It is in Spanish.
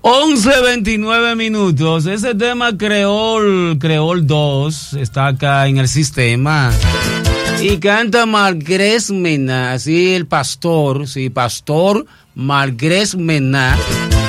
11:29 minutos. Ese tema Creol 2 está acá en el sistema. Y canta Margrés Mena, así el pastor, sí, Pastor Margrés Mena.